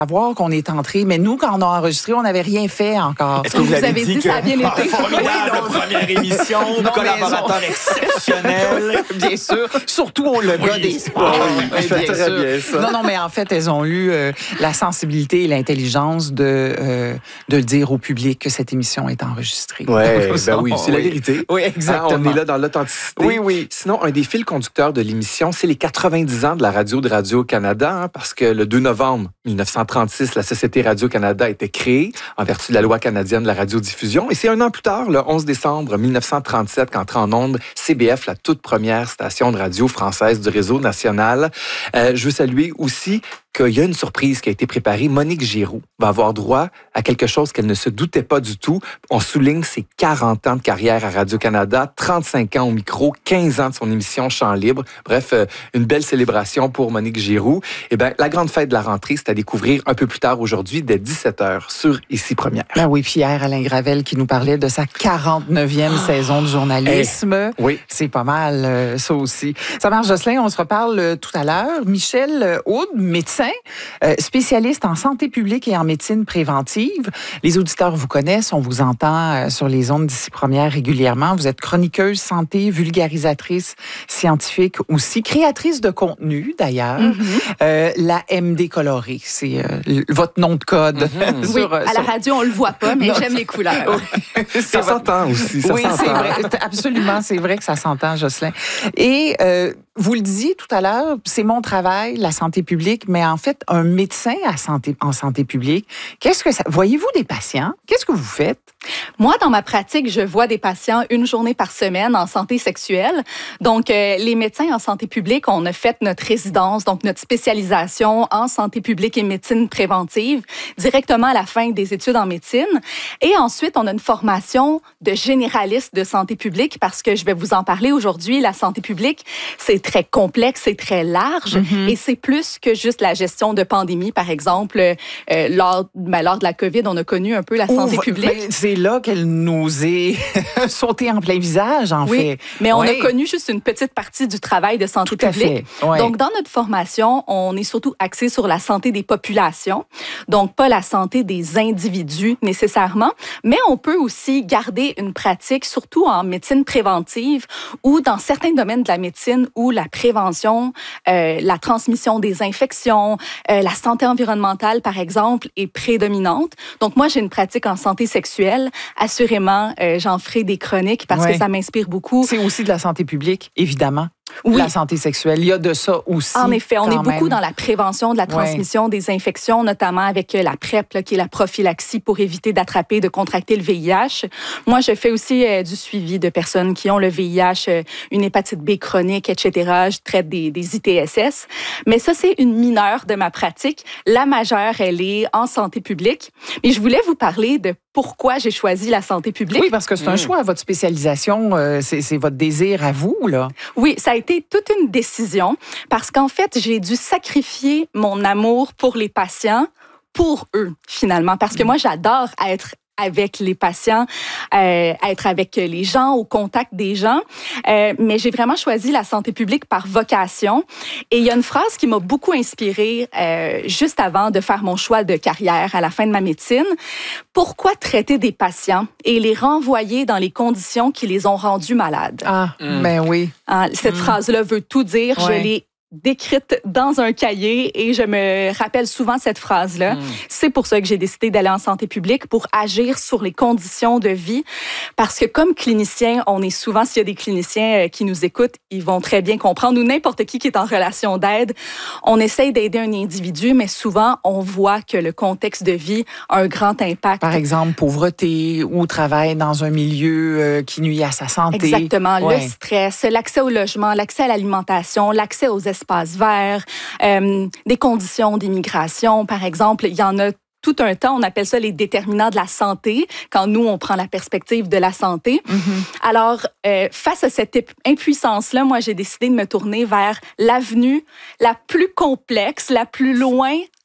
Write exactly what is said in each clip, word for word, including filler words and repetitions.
savoir qu'on est entré, mais nous, quand on a enregistré, on n'avait rien fait encore. Est-ce que vous, Vous avez, avez dit, dit que... ça a bien été. Ah, formidable, Oui, première émission, Non, collaborateur mais- exceptionnel. Bien sûr. Surtout le gars Oui. des sports. Oui, Oui, il fait bien très sûr. bien ça. Non, non, mais en fait, elles ont eu euh, la sensibilité et l'intelligence de, euh, de le dire au public que cette émission est enregistrée. Oui, ben oui, c'est la Oui. vérité. Oui, Hein, exactement. on est là dans l'authenticité. Oui, oui. Sinon, un des fils conducteurs de l'émission, c'est les quatre-vingt-dix ans de la radio de Radio-Canada, hein, parce que le deux novembre mille neuf cent trente-six, la Société Radio-Canada a été créée en vertu de la loi canadienne de la radiodiffusion. Et c'est un an plus tard, le onze décembre mille neuf cent trente-sept, qu'entre en ondes C B F, la toute première station de radio française du réseau national. Euh, je veux saluer aussi qu'il y a une surprise qui a été préparée. Monique Giroux va avoir droit à quelque chose qu'elle ne se doutait pas du tout. On souligne ses quarante ans de carrière à Radio-Canada, trente-cinq ans au micro, quinze ans de son émission Chant libre. Bref, euh, une belle célébration pour Monique Giroux. Eh bien, la grande fête de la rentrée, c'est à découvrir un peu plus tard aujourd'hui, dès dix-sept heures, sur Ici Première. Ben oui, Pierre Alain Gravel qui nous parlait de sa quarante-neuvième saison de journalisme. Oui. C'est pas mal, euh, ça aussi. Ça marche, Jocelyn, on se reparle euh, tout à l'heure. Michel euh, Aude, médecin, euh, spécialiste en santé publique et en médecine préventive. Les auditeurs vous connaissent, on vous entend euh, sur les ondes d'Ici Première régulièrement. Vous êtes chroniqueuse santé, vulgarisatrice scientifique aussi, créatrice de contenu d'ailleurs. Mm-hmm. Euh, la M D colorée, c'est euh, l- votre nom de code. Mm-hmm. Oui, sur, euh, à la sur- radio, on le voit pas, mais Non. j'aime les couleurs. C'est Ça votre- s'entend aussi, ça oui, s'entend. c'est vrai. Absolument, c'est vrai que ça s'entend, Jocelyn. Et euh, vous le disiez tout à l'heure, c'est mon travail, la santé publique, mais en fait, un médecin à santé, en santé publique, qu'est-ce que ça... Voyez-vous des patients? Qu'est-ce que vous faites? Moi, dans ma pratique, je vois des patients une journée par semaine en santé sexuelle. Donc, euh, les médecins en santé publique, on a fait notre résidence, donc notre spécialisation en santé publique et médecine préventive directement à la fin des études en médecine. Et ensuite, on a une formation de généraliste de santé publique parce que je vais vous en parler aujourd'hui. La santé publique, c'est très complexe, c'est très large Mm-hmm. et c'est plus que juste la gestion de pandémie, par exemple. Euh, lors, ben, lors de la COVID, on a connu un peu la santé Ouh, publique. ben, c'est là qu'elle nous est sautée en plein visage, en Oui, fait. mais on Oui. a connu juste une petite partie du travail de santé Tout à publique. fait, ouais. Donc, dans notre formation, on est surtout axé sur la santé des populations, donc pas la santé des individus nécessairement, mais on peut aussi garder une pratique, surtout en médecine préventive ou dans certains domaines de la médecine où la prévention, euh, la transmission des infections, euh, la santé environnementale, par exemple, est prédominante. Donc, moi, j'ai une pratique en santé sexuelle. Assurément, euh, j'en ferai des chroniques parce Ouais. que ça m'inspire beaucoup. C'est aussi de la santé publique, évidemment. Oui. La santé sexuelle, il y a de ça aussi. En effet, on quand est beaucoup même. dans la prévention de la transmission des infections, notamment avec la PrEP, là, qui est la prophylaxie pour éviter d'attraper, de contracter le V I H. Moi, je fais aussi euh, du suivi de personnes qui ont le V I H, euh, une hépatite B chronique, et cetera. Je traite des, des I T S S. Mais ça, c'est une mineure de ma pratique. La majeure, elle est en santé publique. Mais je voulais vous parler de pourquoi j'ai choisi la santé publique. Oui, parce que c'est un choix, votre spécialisation, euh, c'est, c'est votre désir à vous, là. Oui, ça a été toute une décision parce qu'en fait, j'ai dû sacrifier mon amour pour les patients pour eux, finalement. Parce que moi, j'adore être avec les patients, euh, être avec les gens, au contact des gens. Euh, mais j'ai vraiment choisi la santé publique par vocation. Et il y a une phrase qui m'a beaucoup inspirée euh, juste avant de faire mon choix de carrière à la fin de ma médecine. Pourquoi traiter des patients et les renvoyer dans les conditions qui les ont rendus malades? Ah, Mm. ben oui. Hein, cette Mm. phrase-là veut tout dire. Ouais. Je l'ai décrite dans un cahier et je me rappelle souvent cette phrase-là. Mm. C'est pour ça que j'ai décidé d'aller en santé publique, pour agir sur les conditions de vie. Parce que comme clinicien, on est souvent, s'il y a des cliniciens qui nous écoutent, ils vont très bien comprendre, ou n'importe qui qui est en relation d'aide, on essaye d'aider un individu, mais souvent, on voit que le contexte de vie a un grand impact. Par exemple, pauvreté ou travail dans un milieu euh, qui nuit à sa santé. Exactement. Ouais. Le stress, l'accès au logement, l'accès à l'alimentation, l'accès aux espaces verts, euh, des conditions d'immigration, par exemple. Il y en a tout un temps, on appelle ça les déterminants de la santé, quand nous, on prend la perspective de la santé. Mm-hmm. Alors, euh, face à cette impuissance-là, moi, j'ai décidé de me tourner vers l'avenue la plus complexe, la plus loin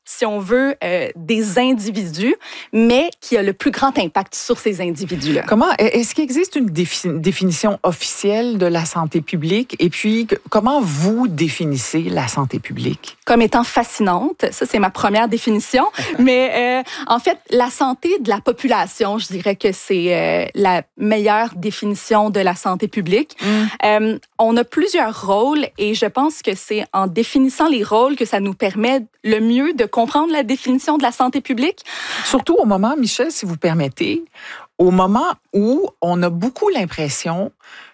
si on veut, euh, des individus, mais qui a le plus grand impact sur ces individus-là. Comment, est-ce qu'il existe une défi- définition officielle de la santé publique? Et puis, comment vous définissez la santé publique? Comme étant fascinante, ça c'est ma première définition, mais euh, en fait, la santé de la population, je dirais que c'est euh, la meilleure définition de la santé publique. Mm. Euh, on a plusieurs rôles et je pense que c'est en définissant les rôles que ça nous permet le mieux de comprendre la définition de la santé publique. Surtout au moment, Michel, si vous permettez, au moment où on a beaucoup l'impression,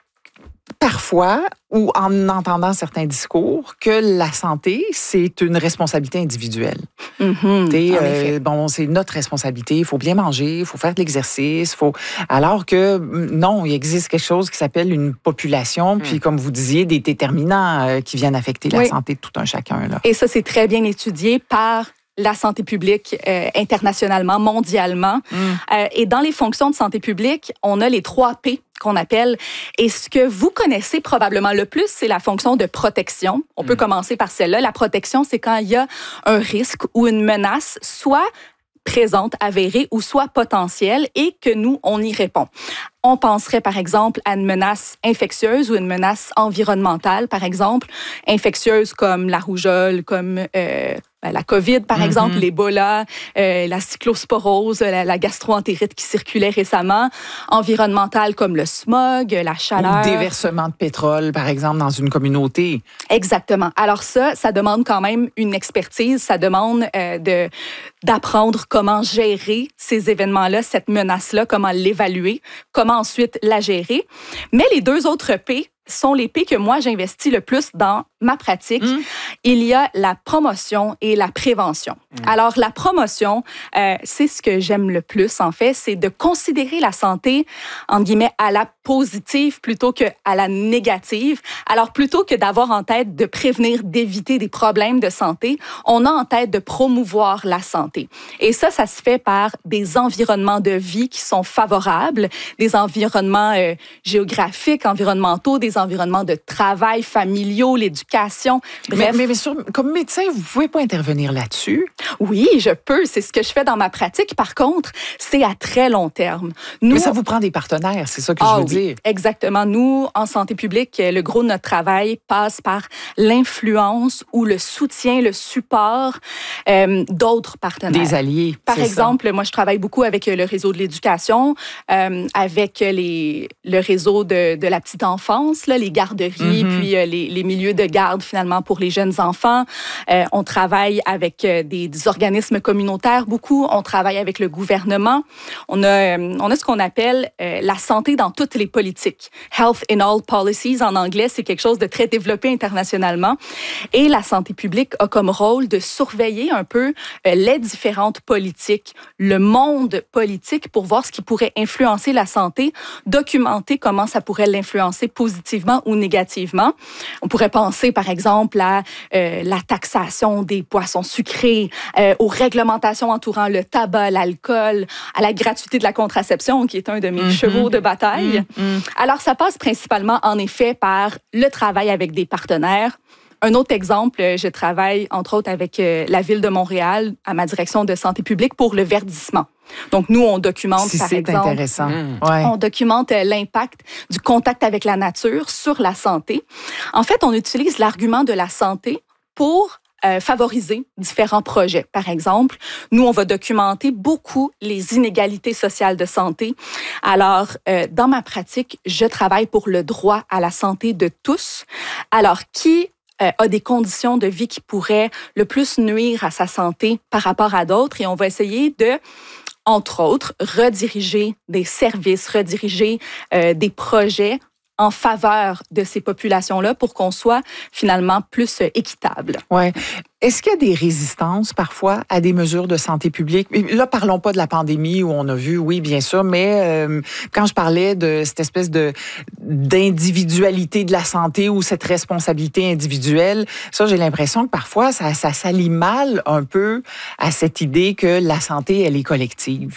parfois, ou en entendant certains discours, que la santé, c'est une responsabilité individuelle. Mm-hmm, euh, bon, c'est notre responsabilité, il faut bien manger, il faut faire de l'exercice, faut... alors que non, il existe quelque chose qui s'appelle une population, mm. puis comme vous disiez, des déterminants euh, qui viennent affecter la oui. santé de tout un chacun. Là. Et ça, c'est très bien étudié par la santé publique euh, internationalement, mondialement. Mm. Euh, et dans les fonctions de santé publique, on a les trois P qu'on appelle. Et ce que vous connaissez probablement le plus, c'est la fonction de protection. On mm. peut commencer par celle-là. La protection, c'est quand il y a un risque ou une menace, soit présente, avérée, ou soit potentielle, et que nous, on y répond. On penserait, par exemple, à une menace infectieuse ou une menace environnementale, par exemple, infectieuse comme la rougeole, comme euh, la COVID, par mm-hmm. exemple, l'Ebola, euh, la cyclosporose, la, la gastroentérite qui circulait récemment, environnementale comme le smog, la chaleur. Ou déversement de pétrole, par exemple, dans une communauté. Exactement. Alors ça, ça demande quand même une expertise, ça demande euh, de, d'apprendre comment gérer ces événements-là, cette menace-là, comment l'évaluer, comment ensuite la gérer. Mais les deux autres P sont les P que moi, j'investis le plus dans ma pratique. Mmh. Il y a la promotion et la prévention. Mmh. Alors, la promotion, euh, c'est ce que j'aime le plus, en fait, c'est de considérer la santé, entre guillemets, à la positive plutôt qu'à la négative. Alors, plutôt que d'avoir en tête de prévenir, d'éviter des problèmes de santé, on a en tête de promouvoir la santé. Et ça, ça se fait par des environnements de vie qui sont favorables, des environnements euh, géographiques, environnementaux, des environnements de travail, familiaux, l'éducation. Bref. Mais, mais, mais sur, comme médecin, vous ne pouvez pas intervenir là-dessus? Oui, je peux. C'est ce que je fais dans ma pratique. Par contre, c'est à très long terme. Nous, mais ça vous prend des partenaires, c'est ça que ah, je veux oui, dire. Exactement. Nous, en santé publique, le gros de notre travail passe par l'influence ou le soutien, le support euh, d'autres partenaires. Des alliés. Par exemple, ça. Moi, je travaille beaucoup avec le réseau de l'éducation, euh, avec les, le réseau de, de la petite enfance, là, les garderies, mm-hmm. puis euh, les, les milieux de garde, finalement, pour les jeunes enfants. Euh, on travaille avec euh, des, des organismes communautaires, beaucoup. On travaille avec le gouvernement. On a, euh, on a ce qu'on appelle euh, la santé dans toutes les politiques. Health in all policies, en anglais, c'est quelque chose de très développé internationalement. Et la santé publique a comme rôle de surveiller un peu euh, les différentes politiques, le monde politique, pour voir ce qui pourrait influencer la santé, documenter comment ça pourrait l'influencer positivement ou négativement. On pourrait penser, par exemple, à euh, la taxation des boissons sucrées, euh, aux réglementations entourant le tabac, l'alcool, à la gratuité de la contraception, qui est un de mes mm-hmm. chevaux de bataille. Mm-hmm. Alors, ça passe principalement, en effet, par le travail avec des partenaires. Un autre exemple, je travaille, entre autres, avec la Ville de Montréal, à ma direction de santé publique, pour le verdissement. Donc, nous, on documente, si par c'est exemple... intéressant. Mmh. Ouais. On documente l'impact du contact avec la nature sur la santé. En fait, on utilise l'argument de la santé pour euh, favoriser différents projets. Par exemple, nous, on va documenter beaucoup les inégalités sociales de santé. Alors, euh, dans ma pratique, je travaille pour le droit à la santé de tous. Alors, qui euh, a des conditions de vie qui pourraient le plus nuire à sa santé par rapport à d'autres? Et on va essayer de, entre autres, rediriger des services, rediriger euh, des projets en faveur de ces populations-là pour qu'on soit finalement plus équitable. Oui. Est-ce qu'il y a des résistances parfois à des mesures de santé publique? Là, parlons pas de la pandémie où on a vu, oui, bien sûr, mais euh, quand je parlais de cette espèce de d'individualité de la santé ou cette responsabilité individuelle, ça, j'ai l'impression que parfois, ça, ça s'allie mal un peu à cette idée que la santé, elle est collective.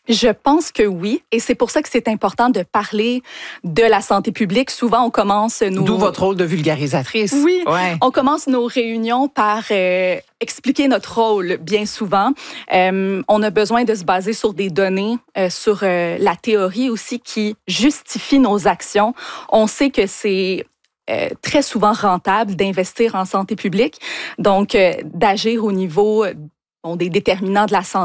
Je pense que oui, et c'est pour ça que c'est important de parler de la santé publique. Souvent, on commence nos... D'où votre rôle de vulgarisatrice. Oui, ouais. On commence nos réunions par euh, expliquer notre rôle, bien souvent. Euh, on a besoin de se baser sur des données, euh, sur euh, la théorie aussi qui justifie nos actions. On sait que c'est Euh, très souvent rentable d'investir en santé publique, donc euh, d'agir au niveau bon, des déterminants de la santé